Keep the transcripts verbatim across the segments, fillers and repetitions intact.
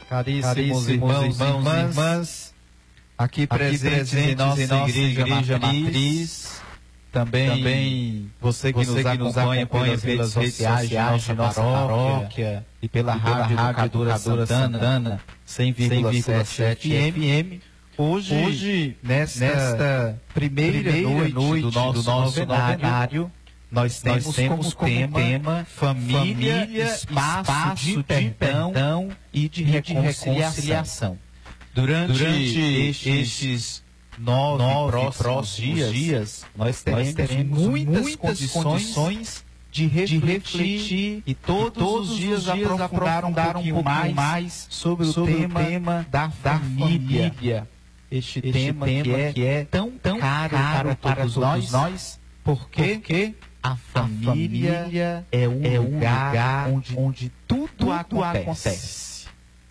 caríssimos irmãos e irmãs, aqui presentes em nossa igreja matriz, também, também você que você nos acompanha pelas redes sociais de nossa paróquia e pela Rádio Educadora Santana, cem vírgula sete F M. Hoje, hoje nesta, nesta primeira, primeira noite, noite do nosso, do nosso novenário, nós temos, nós temos como tema, tema família, família espaço, espaço de, de perdão, perdão e de, e de reconciliação. Durante, Durante estes, estes nove, nove próximos, próximos dias, dias, nós teremos, nós teremos muitas, muitas condições, condições de, refletir, de refletir e todos, e todos os dias, os dias aprofundar um pouquinho mais, mais sobre o sobre tema, tema da, da família. família. Este, este tema, tema que, é, que é tão, tão caro, caro para, para todos nós, nós porque, porque a família, a família é um, é um lugar, lugar onde, onde tudo, tudo acontece. acontece.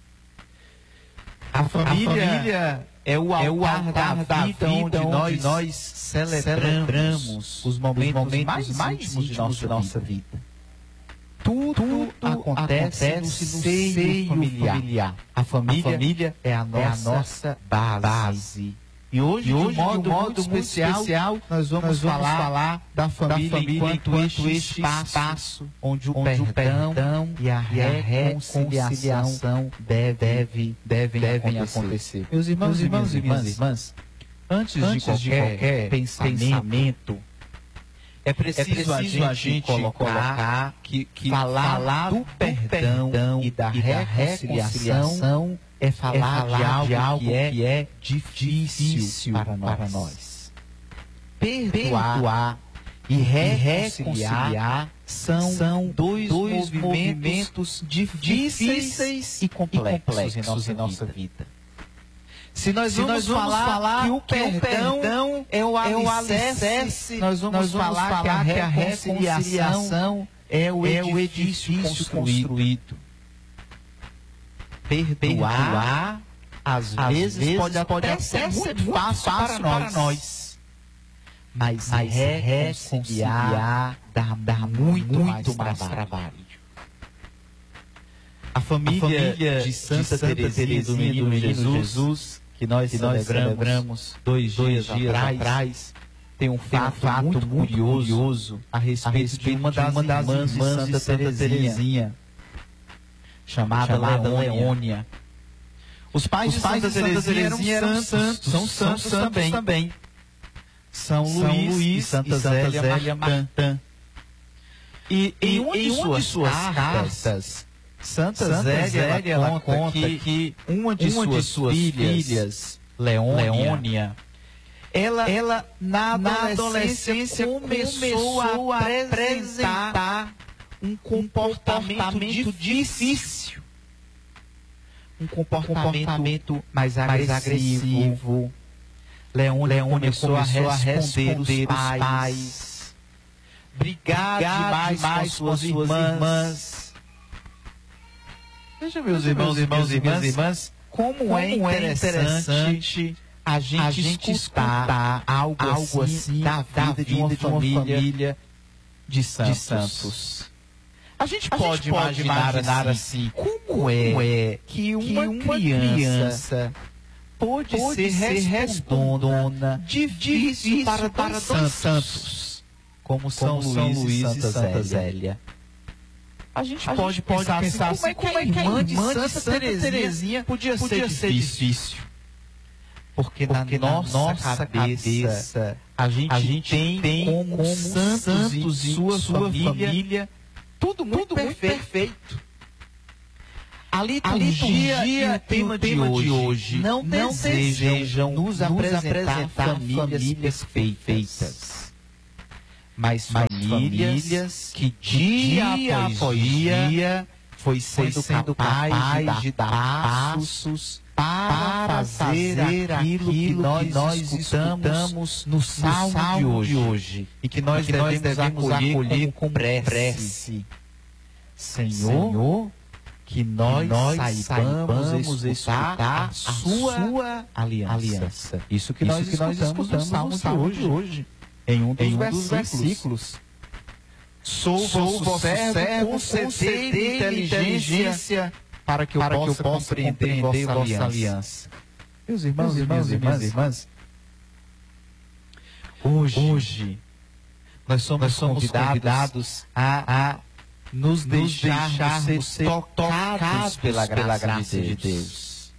A família, a família é o altar, é o altar da, da vida, vida onde, onde nós celebramos, celebramos os momentos, os momentos mais, mais íntimos de nossa, nossa vida. vida. Tudo, Tudo acontece, acontece no seio, seio familiar. familiar. A família, a família é, a nossa, é a nossa base. base. E hoje, e hoje de, modo, de um modo muito especial, especial nós, vamos nós vamos falar, falar da família, da família enquanto, enquanto este espaço, espaço onde o onde perdão, perdão e a reconciliação deve, deve, devem, devem acontecer. acontecer. Meus irmãos, Meus irmãos e minhas irmãs, antes, antes de qualquer, de qualquer pensamento, pensamento É preciso, é preciso a, gente a gente colocar, colocar que, que falar, falar do perdão, perdão e da, e da reconciliação é falar, é falar de algo, de algo que, é, que é difícil para nós. Para nós. Perdoar, Perdoar e reconciliar são, são dois, dois movimentos difíceis e complexos, e complexos em nossa, em nossa vida. vida. Se nós, Se vamos, nós vamos falar, falar que o perdão, perdão é o alicerce, é o alicerce nós, vamos nós vamos falar, falar que a reconciliação é o edifício, é o edifício construído. construído. Perdoar, Perdoar às, às vezes, vezes pode, pode até ser muito fácil para nós. Para nós. Mas, Mas reconciliar dá, dá muito, muito mais, mais trabalho. A família, a família de Santa, Santa Teresinha do Menino Jesus, Jesus que nós, que nós celebramos, celebramos dois, dois dias, dias atrás, atrás, tem um fato, um fato muito, muito curioso, curioso a respeito, a respeito de uma das, uma das irmãs, irmãs de Santa, Santa Teresinha, chamada, chamada Leônia. Os pais, Os de, pais Santa de Santa Teresinha eram santos, são santos, santos também. também. São, São Luís, Luís e Santa, e Santa Zélia, Zélia Martã. E em uma de suas, suas cartas, cartas Santa, Santa Zélia, Zélia ela, ela conta que, que uma de uma suas, de suas filhas, filhas Leônia, Leônia ela, ela na, na adolescência começou a apresentar um comportamento difícil. Um comportamento, um comportamento mais, mais agressivo. Leônia começou, começou a responder, a responder os pais, pais brigar, brigar demais, demais com as suas irmãs. irmãs. Veja, meus Veja, irmãos, irmãos e irmãs, irmãs, como, como é interessante a gente, a gente escutar algo, algo assim da vida, da vida de, uma de uma família de santos. De santos. A gente a pode, gente pode imaginar, imaginar assim, assim como é que uma, que uma criança, criança pode, pode ser respondona, difícil para, para dois santos, como São, como São Luís e Santa, Santa Zélia. A gente, a pode, gente pode pensar, pensar assim, como é que a irmã de Santa, Santa Teresinha, Teresinha podia, podia ser difícil? difícil. Porque, Porque na, na nossa, nossa cabeça, cabeça a, gente a gente tem, tem como, como santos, santos e sua, sua família, família tudo muito, tudo perfeito. muito perfeito. A liturgia e o tema, o tema de, hoje de hoje não, não desejam, desejam nos apresentar, apresentar famílias, famílias perfeitas. Mas, mas famílias, famílias que dia, dia após dia, dia foi sendo, foi sendo capaz, capaz de dar passos para, para fazer aquilo, aquilo que nós, nós escutamos no salmo, salmo de, hoje, de hoje e que nós, que devemos, nós devemos acolher, acolher com, com prece. prece. Senhor, Senhor, que nós, que nós saibamos, saibamos escutar a sua, sua aliança. aliança. Isso que Isso nós, que nós escutamos no salmo, no salmo de hoje. De hoje. Em um dos, em um versículos. dos versículos. Sou, Sou vosso servo, conceder inteligência para que eu para possa, que eu possa compreender, compreender vossa, vossa aliança. aliança. Meus irmãos, Meus irmãos, irmãos, irmãs, irmãs, hoje, hoje nós somos, nós somos convidados, convidados a, a nos deixar, deixar ser, ser tocados, tocados pela graça, pela graça de Deus. De Deus.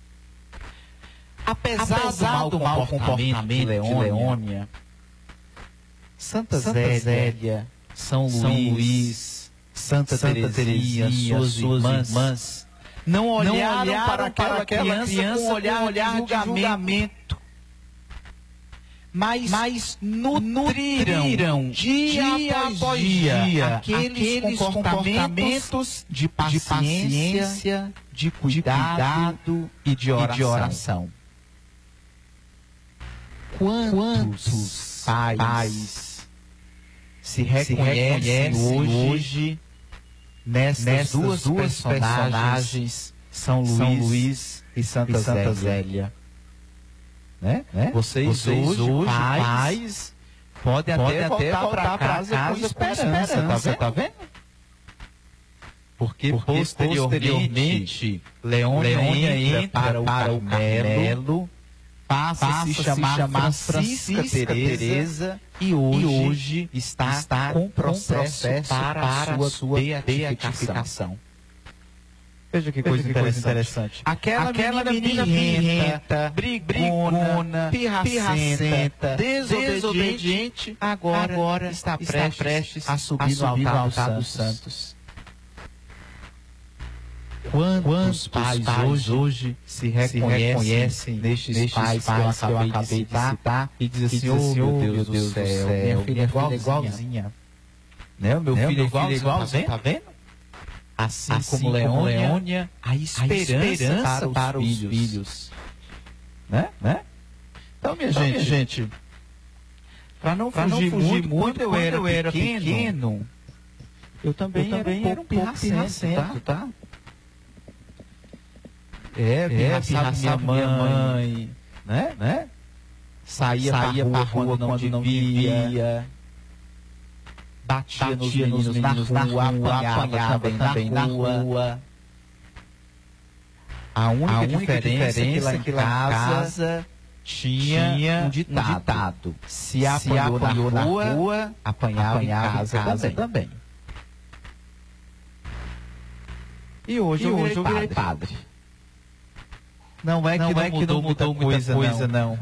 Apesar, Apesar do mau comportamento, comportamento de Leônia, Leônia Santa, Santa Zélia, Zélia, São Luís, São Luís Santa, Santa Teresinha, suas, suas irmãs, irmãs não olharam, não olharam para aquela criança, criança com um olhar, com olhar de julgamento, julgamento mas, mas nutriram, nutriram dia, dia após dia, dia aqueles, aqueles comportamentos de paciência, de, paciência, de, cuidado, de cuidado e de oração. E de oração. Quantos, Quantos pais, pais se reconhecem hoje, hoje nessas, nessas duas, duas personagens, São Luís, São Luís e Santa, e Santa Zélia? Zélia. Né? Né? Vocês, Vocês hoje, hoje pais, pais podem, podem até, até voltar para casa, casa com esperança, com esperança, tá vendo? Porque, Porque posteriormente, Leônia, Leônia entra para, para o Carmelo, passa a se chamar, chamar Francisca, Francisca Teresa e hoje, e hoje está, está com processo, processo para, para a sua beatificação. beatificação. Veja que, Veja coisa, que interessante. coisa interessante. Aquela, Aquela menina birrenta, brigona, pirracenta, desobediente, desobediente agora, agora está, está prestes, prestes a subir, a subir no altar, altar dos santos. santos. Quantos, Quantos pais, pais hoje, hoje se reconhecem, reconhecem nestes, nestes pais, pais que eu acabei, que eu acabei de, citar, de citar e dizem assim, oh, Senhor, meu Deus, Deus do céu, céu, minha filha é igualzinha. igualzinha. Né? O meu né? filho é igualzinho, igualzinho, tá vendo? Assim, assim como, como Leônia, a esperança, a esperança para, para os filhos. filhos. Né? Né? Então, minha então, gente, minha gente para não, fugir, não fugir muito, muito, quando eu era, eu era pequeno, pequeno, eu também, eu também era um pouco pirracento, tá? tá? É, pirraçava minha mãe, mãe né? né? Saía, Saía para a rua quando, quando não devia. devia. Batia, Batia nos meninos, nos meninos na rua, apanhava, apanhava também, também na rua. rua. A única, a única diferença, diferença é que lá em casa tinha, tinha um, ditado. um ditado. Se apanhou, Se apanhou na, rua, na rua, apanhava, apanhava em casa, casa também. também. E hoje, e eu, hoje eu virei padre. padre. Não é que não, não, é mudou, que não mudou muita coisa, coisa não. não.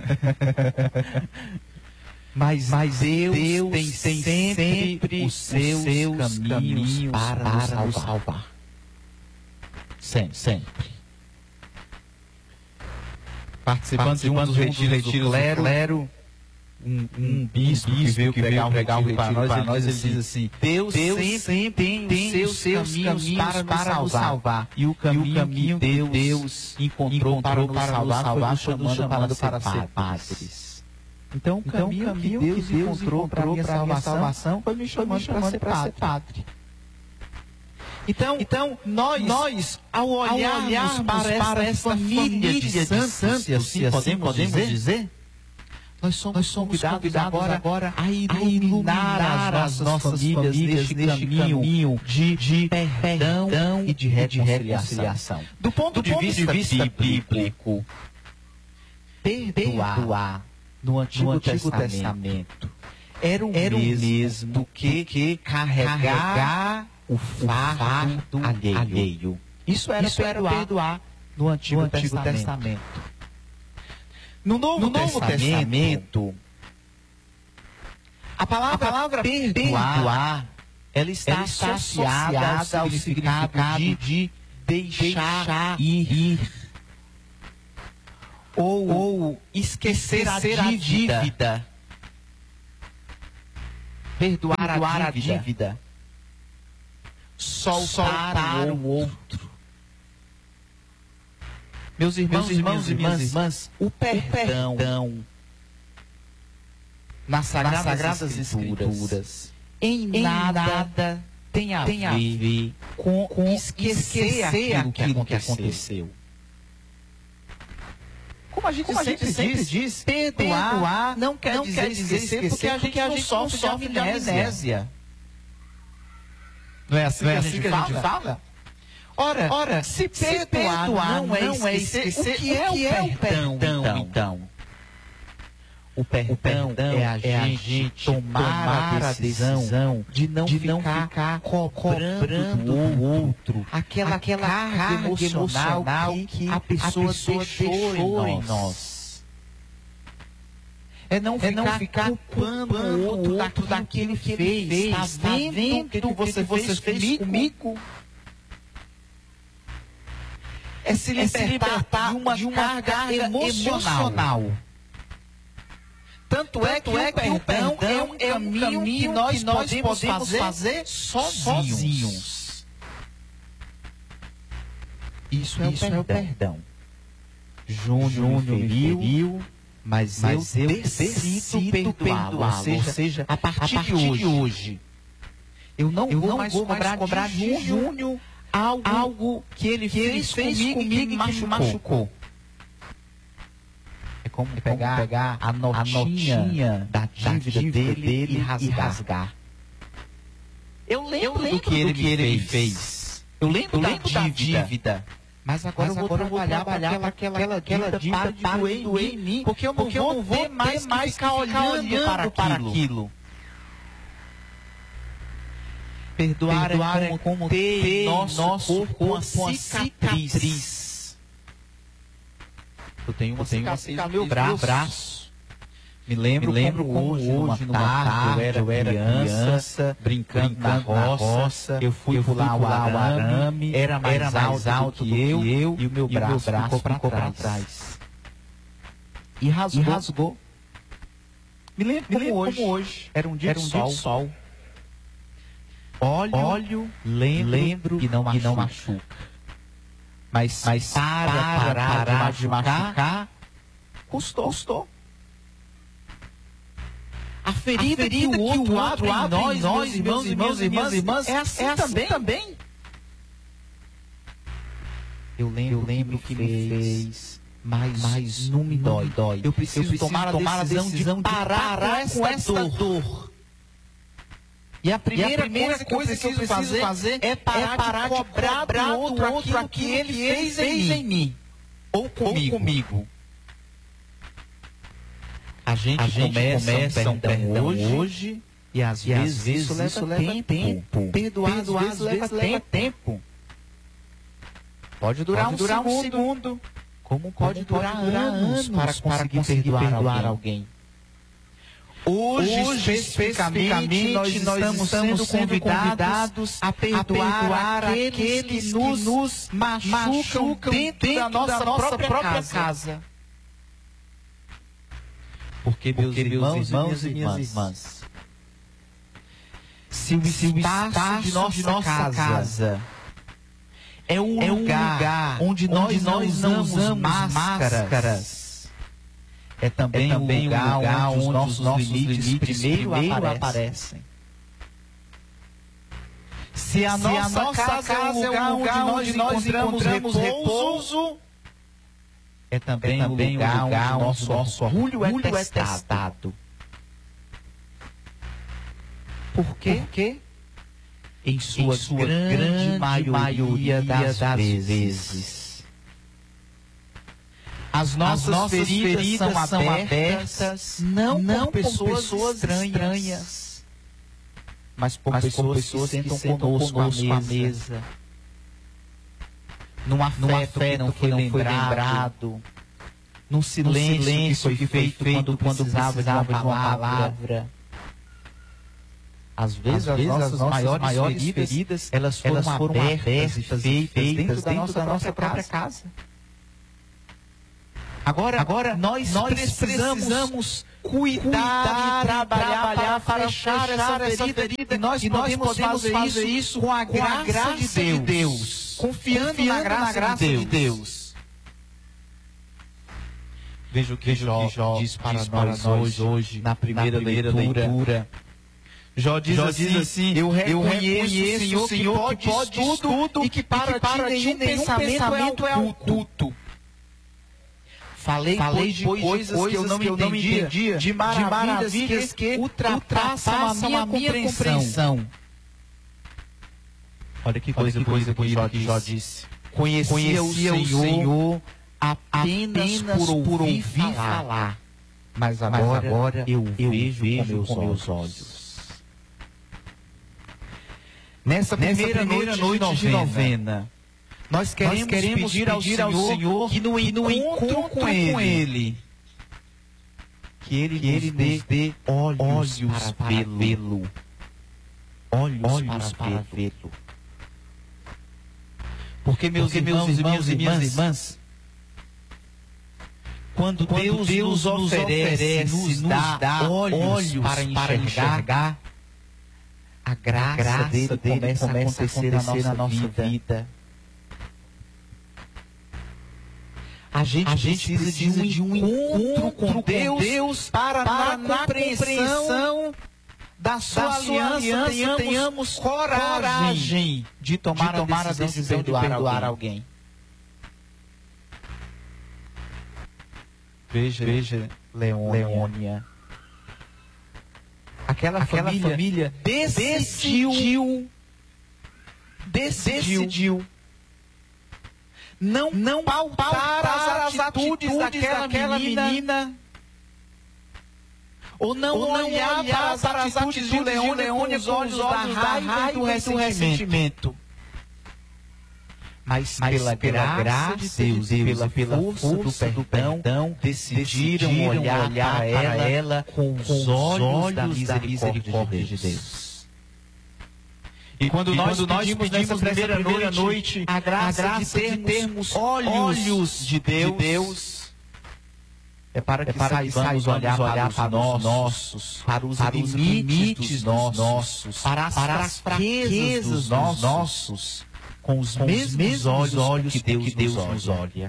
Mas, Mas Deus, Deus tem, tem sempre, sempre os seus, seus caminhos, caminhos para, para nos salvar. salvar. Sempre, sempre. Participando, Participando de um dos retiros do clero, clero um, um bispo, um bispo que veio que pregar, pregar o retiro para nós, para nós ele, ele diz assim, Deus, Deus sempre tem, tem seus, seus caminhos, caminhos para, para nos salvar. salvar. E o caminho, e o caminho que Deus, Deus encontrou, encontrou para nos salvar, salvar foi nos chamando para ser padres. Então, o caminho, então, caminho que Deus, que Deus encontrou para a minha salvação, salvação foi me chamando, foi me chamando para ser, ser padre. Então, então nós, nós, ao olharmos, ao olharmos para, para essa família de, de santos, santos, se assim, assim podemos, podemos dizer, dizer, nós somos, nós somos convidados, convidados agora, agora a iluminar, a iluminar as nossas famílias, famílias neste caminho, caminho de, de perdão, perdão e de reconciliação. Do ponto, Do de, ponto vista de vista bíblico, perdoar, perdoar no Antigo, no Antigo Testamento, Testamento era o era mesmo, mesmo do que, que carregar, carregar o fardo, o fardo alheio. alheio. Isso era, Isso perdoar, era perdoar no Antigo, no Antigo Testamento. Testamento. No Novo, no Novo Testamento, Testamento, a palavra, a palavra perdoar, perdoar ela está, ela está associada, associada ao significado de, de deixar ir. ir. Ou, ou esquecer, esquecer a dívida, a dívida. Perdoar, Perdoar a dívida, a dívida. Soltar, Soltar o outro. Meus irmãos, Meus irmãos e minhas irmãs, o perdão, o perdão nas Sagradas, nas Sagradas Escrituras, Escrituras em, em nada, nada tem a, tem a ver, ver com, com esquecer, esquecer aquilo, aquilo que aconteceu. Que aconteceu. Como a gente, Como sempre, a gente sempre diz, diz perdoar, perdoar não quer não dizer, quer dizer esquecer, esquecer, porque a gente, porque a gente não sofre, sofre de amnésia. Não é assim, não é assim que, a, gente que a gente fala? Ora, ora se perdoar, perdoar não, não é esquecer, o que é o, que é o perdão, perdão, então? O perdão, o perdão é, a, é a gente tomar, tomar a decisão de não, de não ficar, ficar cobrando, cobrando do outro aquela, aquela carga, carga emocional, emocional que, que a pessoa, a pessoa deixou, deixou em nós. É não ficar, é não ficar culpando o outro, outro daquilo que ele fez. Está vendo o que, que você, que você fez, fez comigo? É se libertar, é se libertar de, uma de uma carga emocional. emocional. Tanto, Tanto é que, é que o perdão é um, é um caminho que nós, que nós podemos, podemos fazer, fazer sozinhos. sozinhos. Isso é, Isso o, perdão. é o perdão. Júnior me feriu, mas, mas eu decido perdoá-lo. Ou, ou seja, a partir, a partir de, hoje, de hoje, eu não eu vou não mais vou cobrar, cobrar de Júnior algo, algo que ele que fez, fez comigo, comigo e que machucou. machucou. É como, é pegar, como pegar a notinha, a notinha da, dívida da dívida dele, dele e, rasgar. e rasgar. Eu lembro, eu lembro do que ele, do que ele me fez. fez. Eu lembro, eu da, lembro dívida. da dívida. Mas agora, Mas eu, vou agora eu vou trabalhar, trabalhar para aquela, aquela, aquela dívida para de doer em mim. Porque eu não, porque vou, eu não vou ter mais, mais ficar olhando, olhando para, para aquilo. aquilo. Perdoar, Perdoar é como, como ter, ter nosso, nosso corpo, corpo uma cicatriz. cicatriz. Eu tenho uma, eu tenho uma cicatriz no meu braço. braço. Me lembro, Me lembro como, como hoje, hoje numa tarde, tarde, eu era, eu era criança, criança brincando, brincando na, roça, na roça. Eu fui, eu fui pular o arame, arame, era mais, era mais alto, alto do que eu, que eu, e o meu braço, meu braço ficou para trás. trás. E rasgou. E rasgou. Me lembro, Me lembro como, hoje. como hoje. Era um dia, era um de, sol. Dia de sol. Olho, Olho lembro, lembro e não machuca. E não machuca. Mas, mas para, para, parar, parar de machucar, machucar custou. custou. A ferida, a ferida que o outro, que o outro abre em nós, nós irmãos, irmãos, irmãs, irmãs, é assim, é assim também. também. Eu lembro, eu lembro que me fez, mas, mas não me dói. dói. Eu preciso, eu preciso tomar, tomar a decisão, decisão de parar, parar com essa dor. dor. E a primeira, e a primeira coisa, coisa que eu preciso fazer, fazer é parar, é parar de, de cobrar do outro, outro aquilo que ele fez, fez em mim. Ou comigo. Ou comigo. A gente, a gente começa, começa um perdão, perdão hoje, hoje e às e vezes, vezes isso, leva, isso leva tempo. tempo. Perdoar, Perdoar às vezes, vezes leva, leva tempo. tempo. Pode durar, pode um, durar segundo, um segundo. Como pode, Como durar, pode durar anos, anos para conseguir, para conseguir perdoar, perdoar alguém. alguém. Hoje, Hoje especificamente, nós, nós estamos, estamos sendo convidados a perdoar, a perdoar aqueles, aqueles que nos, nos machucam, machucam dentro, dentro da nossa, da nossa própria, própria casa. casa. Porque, meus, Porque irmãos, meus irmãos e minhas irmãs, irmãs se o espaço de nossa, de nossa casa, casa é um, é um lugar, lugar onde nós, onde nós não usamos máscaras, máscaras É também, é também um lugar, um lugar onde os nossos, nossos limites, limites primeiro, primeiro aparecem. aparecem. Se a, Se nossa, a nossa casa, casa é um lugar onde nós encontramos, encontramos repouso, é também, é também um lugar, lugar onde o nosso, nosso orgulho é testado. É testado. Por quê? Porque, em sua, em sua grande, grande maioria, maioria das, das vezes, vezes As nossas, As nossas feridas, feridas são, são abertas, abertas não, não por pessoas, pessoas estranhas, estranhas, mas por mas pessoas, pessoas que sentam, sentam conosco, conosco à mesa. Num afeto que não foi lembrado, lembrado num silêncio, silêncio que foi feito, feito quando, quando precisava, precisava de uma palavra. palavra. Às vezes, Às vezes as, nossas as maiores, maiores feridas, feridas, elas foram, elas foram abertas e feitas, feitas dentro, da nossa, da nossa própria casa. casa. Agora, Agora nós, nós precisamos, precisamos cuidar, cuidar e trabalhar, trabalhar para fechar essa ferida. ferida. E nós, e podemos, nós podemos fazer, fazer isso com a graça, com a graça de, Deus, de Deus, confiando, confiando na graça, na graça de, Deus. de Deus. Veja o que Jó, Jó diz para diz nós, nós hoje, hoje, na primeira, na primeira leitura. leitura. Jó diz, Jó diz assim, assim, eu reconheço, reconheço Senhor, Senhor, que pode, que pode tudo e que para, e que para ti nenhum, nenhum pensamento é oculto. Falei, Falei de coisas, coisas que eu não, que eu não entendia, de maravilhas, de maravilhas que ultrapassam a minha, a minha compreensão. compreensão. Olha que coisa, que coisa que Jó, Jó disse. Conhecia, Conhecia o Senhor, o Senhor apenas, apenas por, por ouvir falar. falar. Mas agora, Mas agora eu, eu vejo, vejo com, com meus olhos. olhos. Nessa primeira, Nessa primeira noite, noite de novena, de novena nós queremos, nós queremos pedir, ao, pedir ao Senhor, Senhor que no, que no encontro, encontro com Ele, ele que Ele, que ele nos dê olhos, olhos para vê-lo. Olhos, olhos para vê-lo. Porque, meus Porque irmãos, meus irmãos e minhas irmãs, quando, quando Deus, Deus nos oferece, nos dá, dá olhos, olhos para enxergar, para enxergar a, graça a graça dele, dele começa, começa a acontecer, a acontecer na nossa vida. vida. A gente, a gente precisa, precisa de um encontro com, com Deus, Deus para, para na compreensão da sua, da sua aliança, aliança tenhamos, tenhamos coragem, coragem de tomar, de tomar a decisão, a decisão de perdoar, de perdoar alguém. alguém. Veja, Veja Leônia. Leônia. Aquela, Aquela família, família decidiu, decidiu, decidiu não, não pautar, pautar as atitudes, atitudes daquela, daquela menina, menina ou não, ou não olhar, olhar para, as para as atitudes de Leônia, Leônia com os olhos da raiva e do ressentimento. Mas, Mas pela, pela graça de Deus e pela, pela força, força do perdão, perdão decidiram, decidiram olhar, olhar para, ela para ela com os olhos da misericórdia de Deus. E quando e nós, quando nós pedimos, pedimos nessa primeira, primeira noite, noite a graça, a graça de, termos de termos olhos, olhos de Deus, de Deus é para que, é para que saibamos olhar, olhar para, para os nossos, para os, para os limites nossos, nossos, para as, para as fraquezas dos nossos, nossos com os com mesmos, mesmos olhos, olhos que Deus, que Deus nos olha. olha.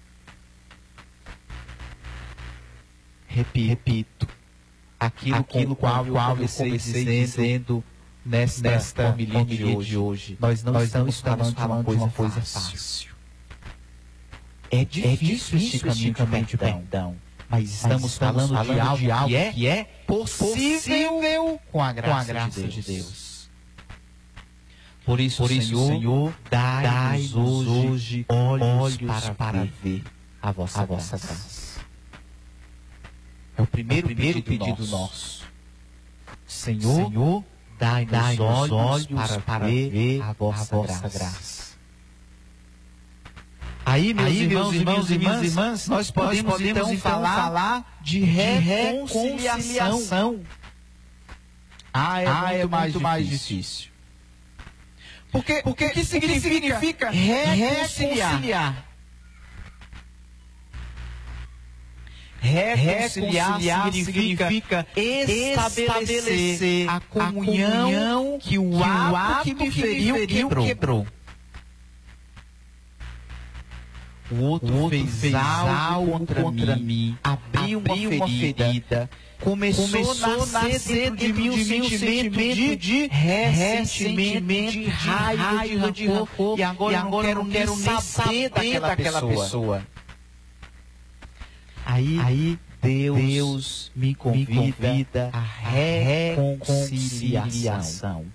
Repito, Repito aquilo, aquilo com o qual eu comecei dizendo nesta, nesta homilia de hoje. de hoje. Nós não Nós estamos, estamos falando de uma coisa fácil. fácil. É difícil, é difícil este caminho de perdão. Mas estamos, Mas estamos falando, falando de algo, de algo que, é que é possível com a graça, com a graça de, Deus. de Deus. Por isso, Por isso Senhor, Senhor dai-nos hoje olhos para, para ver a vossa, a vossa graça. graça. É o primeiro, é o primeiro pedido, pedido nosso. nosso. Senhor, Senhor dai-nos dai olhos, olhos para, para ver a vossa, a vossa graça. graça. Aí, meus Aí, irmãos, irmãos e minhas irmãs, nós podemos, nós podemos então, então falar, falar de reconciliação. Ah, é, ah, muito, é muito mais difícil. Porque, porque o que significa, significa reconciliar? Reconciliar, reconciliar significa, significa estabelecer a comunhão, a comunhão que o ato que me feriu, feriu quebrou. quebrou. O outro, o outro fez, fez algo contra, contra mim, abriu, abriu uma ferida, uma ferida começou, começou a nascer dentro de mim um sentimento de, de ressentimento, de raiva, de rancor, e agora, e agora eu não quero, quero nem saber daquela, daquela pessoa. pessoa. Aí, Aí Deus, Deus me convida, me convida à reconciliação.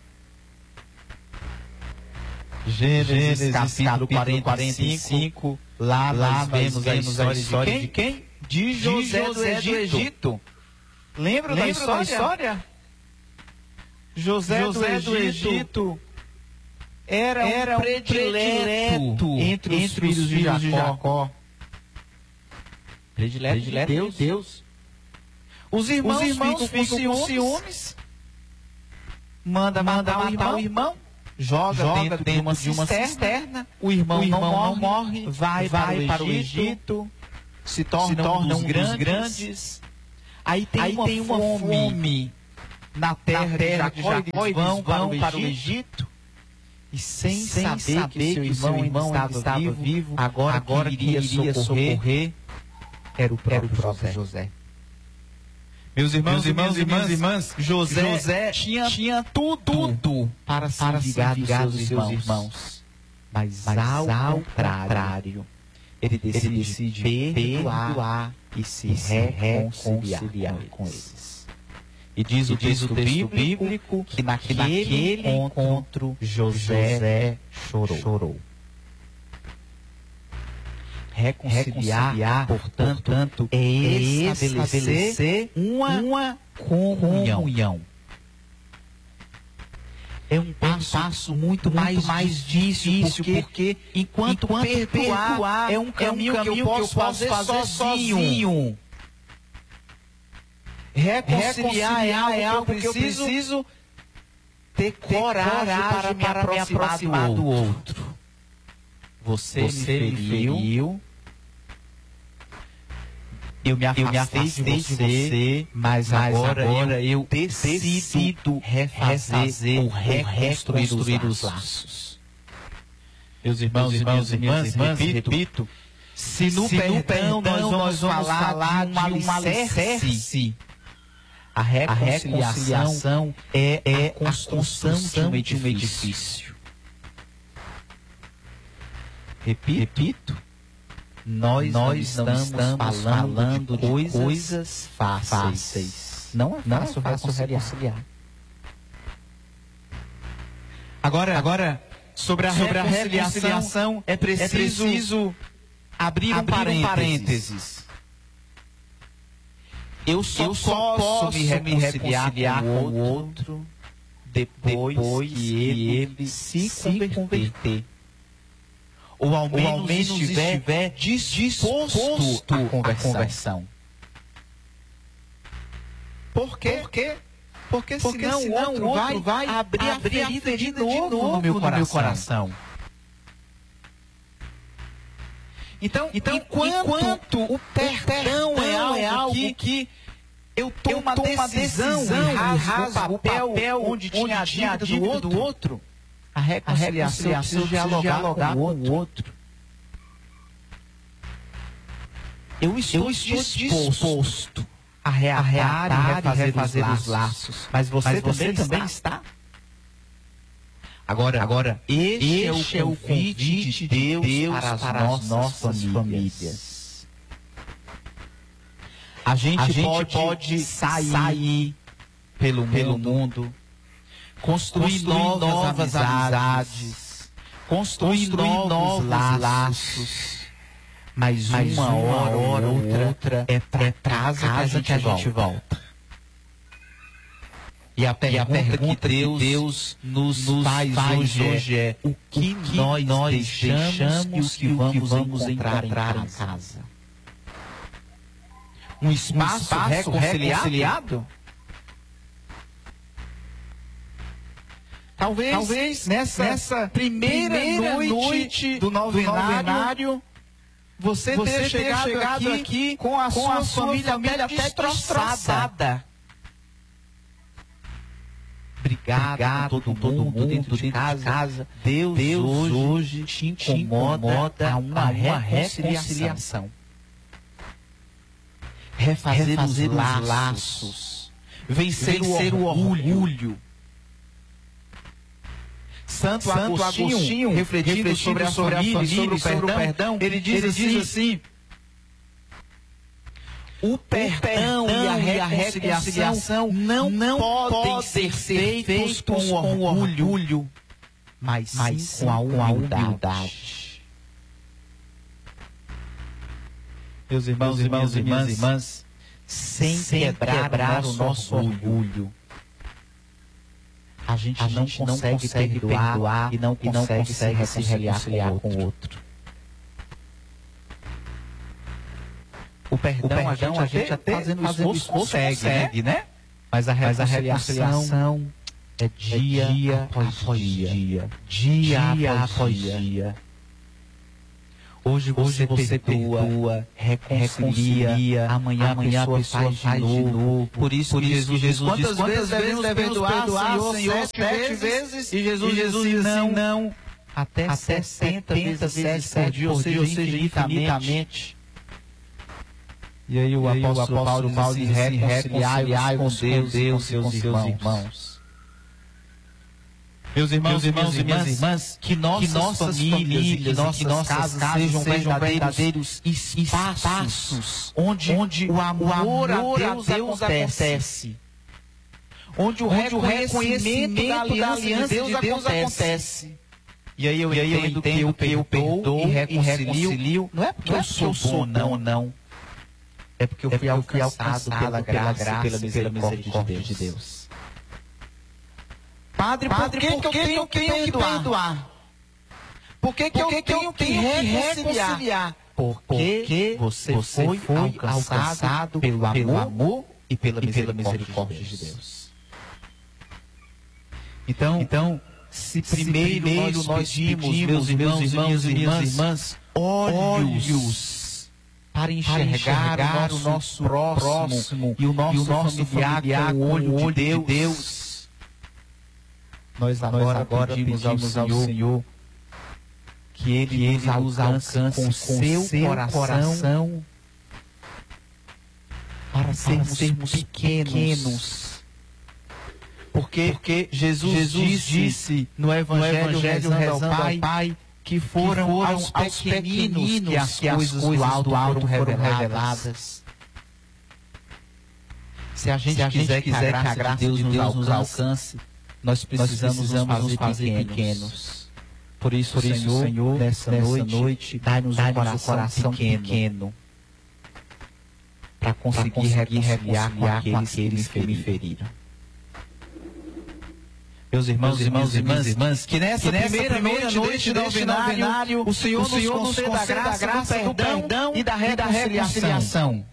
Gênesis, Gênesis capítulo quarenta e cinco, lá, lá nós vemos a história, história de quem? De, quem? de José, de José do, Egito. do Egito. Lembra, Lembra da, história? da história? José, José do, Egito do Egito era, era um predileto entre os, entre os filhos de Jacó. De Jacó. Predileto, predileto de Deus. Deus. Os irmãos, os irmãos ficam, ficam com ciúmes. Manda, manda matar, matar o irmão. Joga, joga dentro, dentro de, uma de uma cisterna, o irmão, o irmão não, morre, não morre, vai, vai para o Egito, Egito se torna, se torna um dos grandes. grandes. Aí tem, Aí uma, tem uma fome, fome na terra, na terra de Jacó, de Jacó e vão, vão para, o para o Egito. E sem, sem saber, saber que o seu irmão, irmão estava, estava vivo, vivo, agora, agora quem iria, iria socorrer, socorrer era o próprio, era o próprio José. José. Meus irmãos, Meus irmãos e minhas irmãs, José, José tinha, tinha tudo, tudo para se ligar dos seus, seus irmãos. irmãos. Mas, Mas ao, ao contrário, contrário, ele decide, ele decide perdoar, perdoar e se, e se reconciliar, reconciliar com eles. E diz o, e diz texto, o texto bíblico, bíblico que naquele, naquele encontro José, José chorou. chorou. Reconciliar, Reconciliar portanto, portanto, é estabelecer, estabelecer uma, uma comunhão. comunhão. É um passo, um passo muito, muito mais, mais difícil, porque, porque enquanto, enquanto perdoar, perdoar é um caminho, é um caminho que eu posso, que eu posso fazer, fazer sozinho. sozinho. Reconciliar, Reconciliar é algo, é algo que eu preciso, preciso ter coragem, coragem para, para me aproximar, aproximar do, outro. do outro. Você, Você me feriu, feriu. Eu me afastei, eu me afastei de, você, de você, mas, mas agora, agora eu decido, decido refazer, refazer ou reconstruir, reconstruir os laços. Meus irmãos, irmãos, irmãs, irmãs, repito, repito se no se perdão, no perdão nós vamos, nós vamos falar de um alicerce, a reconciliação, a reconciliação é, é a construção, construção de um edifício. De um edifício. Repito, repito nós, nós estamos, estamos falando, falando de coisas, coisas fáceis. fáceis. Não é fácil, não é fácil reconciliar. Agora, agora sobre a, sobre reconciliação, a reconciliação é preciso, é preciso abrir, abrir um parênteses. Um parênteses. Eu só, Eu só posso, posso me reconciliar, me reconciliar com o outro depois, depois que ele se, se converter. converter. Ou ao menos, ou ao menos estiver, estiver disposto, disposto à conversão. conversão. Por quê? Porque, porque, porque senão, senão o outro vai, vai abrir, abrir a ferida, a ferida de, novo de novo no meu coração. No meu coração. Então, então enquanto, enquanto o perdão é algo, é algo que, que eu tomo uma decisão, decisão e rasgo o papel, papel onde tinha a dívida do outro, do outro a reconciliação, a reconciliação precisa dialogar, dialogar com o outro. Eu estou, eu estou disposto, disposto a reatar, a refazer, refazer os, laços. os laços. Mas você, Mas você também, também está? está? Agora, agora este, este é o convite de Deus, Deus para, as para as nossas famílias. famílias. A gente, a gente pode, pode sair, sair pelo, pelo mundo, mundo construir, construir novas, novas amizades, amizades construir, construir novos, novos laços, laços, mas, mas uma, uma hora ou outra, outra é para casa, casa que a gente, que a gente volta. volta. E a pergunta, e a pergunta que Deus, Deus nos, nos faz, faz hoje, hoje é o que, o que nós, nós deixamos e o que vamos, vamos encontrar, encontrar em casa. casa. Um espaço, um espaço reconciliado? reconciliado? Talvez, Talvez nessa, nessa primeira, primeira noite, noite do novenário, do novenário você, você tenha chegado, chegado aqui, aqui com a com sua, a sua família, família até destroçada. Obrigado, Obrigado com todo, todo mundo, mundo dentro de casa. casa. Deus, Deus hoje, hoje te incomoda, incomoda a uma, a uma reconciliação. reconciliação. Refazer, Refazer os laços. laços. Vencer, Vencer o orgulho. orgulho. Santo, Santo Agostinho, Agostinho refletindo, refletindo sobre, a sobre a família, sobre, sobre o perdão, ele diz, ele assim, diz assim, o perdão, o perdão e a reconciliação, reconciliação não, não podem, podem ser feitos com, com o orgulho, orgulho mas, mas sim, com a humildade. humildade. Meus irmãos, Meus irmãos e minhas irmãs, sem, sem quebrar, quebrar o nosso orgulho. orgulho. A gente, a não, gente consegue não consegue perdoar, perdoar e não consegue, e não consegue se reconciliar, reconciliar com o outro. O perdão, o perdão a, gente, a gente até fazendo fazendo esforço consegue, consegue né? né? Mas a reconciliação é dia, é dia após, após dia, dia, dia, dia após, após dia. dia. Hoje você, Hoje você perdoa, perdoa reconcilia, reconcilia, amanhã, amanhã a pessoa, a pessoa faz, faz de novo. novo. Por isso, Por isso Jesus, Jesus quantas, diz, quantas vezes devemos perdoar, Senhor, Senhor sete, sete vezes? E Jesus, e Jesus diz, não, não, até, até setenta vezes por dia, ou seja, infinitamente. E aí o, e aí, apóstolo, o apóstolo Paulo, Paulo diz assim, reconciliai-vos com Deus, Deus e com seus irmãos. irmãos. Meus irmãos, Meus irmãos e minhas irmãs, que nossas, que nossas famílias, famílias e que nossas casas sejam verdadeiros espaços onde, onde o amor, o amor a Deus, Deus acontece. acontece. onde o, onde o reconhecimento, reconhecimento da aliança, da aliança de Deus, de Deus acontece. acontece. E aí eu, e aí eu entendo, entendo que eu perdoo e reconcilio, e reconcilio. Não é porque, não é porque eu sou bom, não, não. É porque eu fui, é porque eu fui alcançado, alcançado pela graça, pela, graça, pela misericórdia, pela misericórdia de, Deus. de Deus. Padre, Padre, por que, por que, que eu tenho que perdoar? perdoar? Por que, que, por que, eu, que eu tenho que reconciliar? reconciliar? Porque, porque você, você foi, foi alcançado, alcançado pelo, amor pelo amor e pela misericórdia, pela misericórdia de, Deus. de Deus. Então, então se primeiro, se primeiro nós pedimos, meus irmãos, irmãos e minhas irmãs, olhos para enxergar, para enxergar o nosso próximo e o nosso, e o nosso familiar, familiar com o olho, olho de Deus, de Deus. Nós agora, nós agora pedimos, pedimos ao, Senhor, Senhor que Ele, que ele nos alcance, alcance com, com seu, seu coração, coração para, para sermos, sermos pequenos. pequenos. Porque, Porque Jesus, Jesus disse, disse no Evangelho, no evangelho rezando, rezando ao Pai, Pai que foram, que foram aos pequeninos, pequeninos que as, que as coisas, coisas do alto, do alto foram reveladas. reveladas. Se a gente, Se a gente quiser, quiser que a graça de Deus, de Deus nos alcance, nós precisamos, nós precisamos nos fazer, fazer pequenos. pequenos. Por isso, Por isso Senhor, Senhor, nessa, nessa noite, noite dai-nos dai um coração, coração pequeno, pequeno para conseguir, conseguir reconciliar com aqueles, com aqueles que me feriram. Meus irmãos, Meus irmãos, irmãs, irmãs, que nessa, que nessa primeira, primeira noite do novenário, o Senhor, o Senhor nos conceda a graça, graça do perdão, perdão e da reconciliação. E da reconciliação.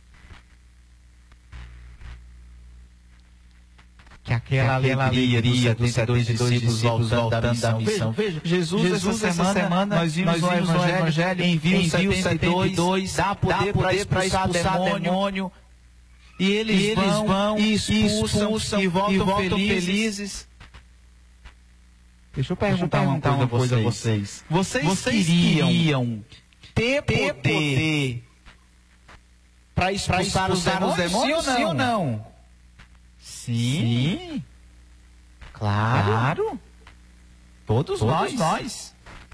Que aquela, aquela alegria, alegria dos setenta e dois discípulos voltando da missão. Veja, Jesus, Jesus essa, semana, semana, nós vimos no Evangelho, Evangelho envia os setenta e dois, dá poder, poder para expulsar, expulsar demônio, demônio, e eles, e eles vão, vão e expulsam, expulsam e voltam, e voltam felizes. felizes. Deixa eu perguntar, Deixa eu perguntar uma, coisa uma coisa a vocês. Vocês, vocês queriam, queriam ter, ter poder para expulsar, expulsar os demônios, sim ou não? Sim. Sim. Claro. claro. Todos, Todos nós. nós.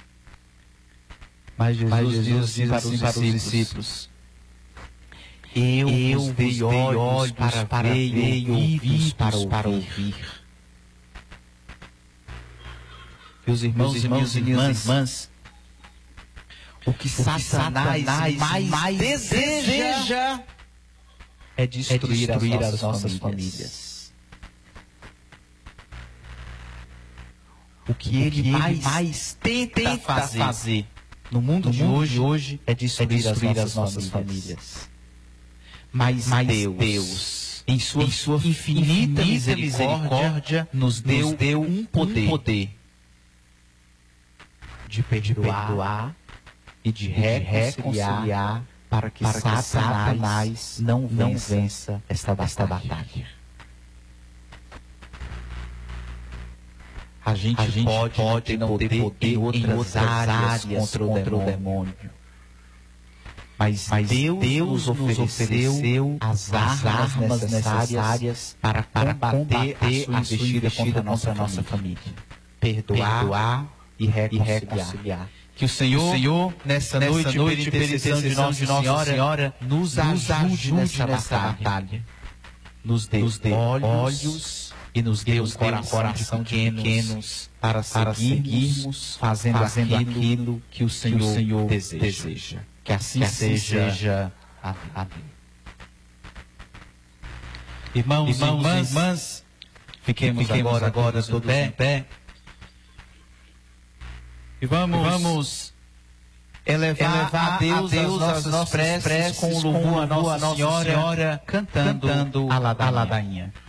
Mas Jesus, Mas Jesus diz assim para os discípulos, discípulos eu, eu vos dei olhos para, para ver e ouvidos para, para ouvir. Meus irmãos, Meus irmãos e minhas irmãs, o que, o que Satanás, Satanás mais, mais deseja é destruir, é destruir as, nossas as nossas famílias. famílias. O que, o que ele, ele mais, mais tenta, tenta fazer, fazer no mundo, no de, mundo hoje, de hoje é destruir, é destruir as, nossas as nossas famílias. famílias. Mas, Mas Deus, Deus em, sua, em sua infinita, infinita misericórdia, misericórdia nos, deu nos deu um poder, um poder de perdoar, perdoar e de reconciliar, reconciliar para que, para que Satanás não vença, não vença esta, esta batalha. A gente, a gente pode, pode não ter poder, poder em outras, em outras áreas, áreas contra, o, contra demônio. o demônio. Mas, Mas Deus, Deus nos ofereceu, ofereceu as armas, armas necessárias, necessárias para, para combater a sua investida contra a nossa, nossa família. Perdoar, Perdoar e, reconciliar. e reconciliar. Que o Senhor, o Senhor nessa, nessa noite, noite pela intercessão de Nossa Senhora, Senhora, Senhora nos, nos ajude nessa, nessa batalha. batalha. Nos dê, nos dê olhos, olhos e nos dê um coração, coração de pequenos, pequenos para, para seguirmos fazendo, fazendo aquilo, aquilo que o Senhor, que o Senhor deseja. deseja. Que assim, que assim seja. seja. Amém. Irmãos, Irmãos irmãs, irmãs, fiquemos, fiquemos agora, agora todos em pé. E vamos, e vamos elevar, elevar a Deus, a Deus as nossas preces com o louvor a Nossa Senhora, Senhora cantando, cantando a ladainha. A ladainha.